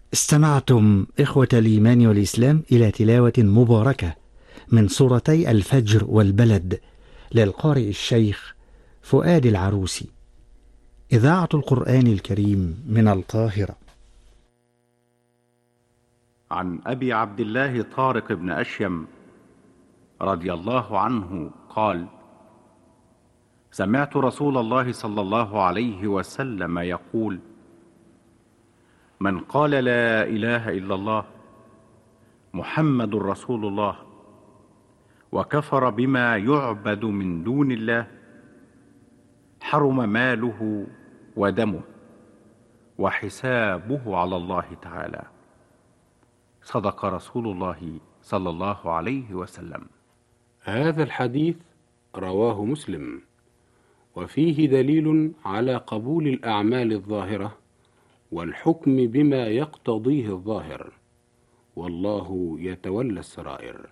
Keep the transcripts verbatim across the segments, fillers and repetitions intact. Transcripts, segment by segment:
استمعتم إخوة الإيمان والإسلام إلى تلاوة مباركة من سورتي الفجر والبلد للقارئ الشيخ فؤاد العروسي. إذاعة القرآن الكريم من القاهرة. عن أبي عبد الله طارق بن أشيم رضي الله عنه قال: سمعت رسول الله صلى الله عليه وسلم يقول: من قال لا إله إلا الله محمد رسول الله وكفر بما يعبد من دون الله حرم ماله ودمه وحسابه على الله تعالى. صدق رسول الله صلى الله عليه وسلم. هذا الحديث رواه مسلم، وفيه دليل على قبول الأعمال الظاهرة والحكم بما يقتضيه الظاهر، والله يتولى السرائر.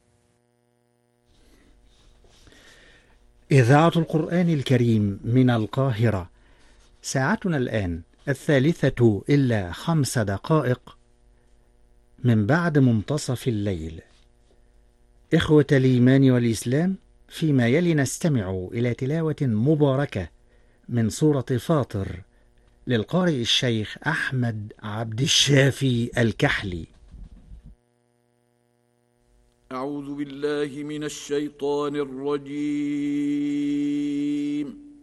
إذاعة القرآن الكريم من القاهرة. ساعتنا الآن الثالثة إلا خمس دقائق من بعد منتصف الليل. إخوة الإيمان والإسلام، فيما يلي نستمع إلى تلاوة مباركة من سورة فاطر للقارئ الشيخ أحمد عبد الشافي الكحلي. أعوذ بالله من الشيطان الرجيم.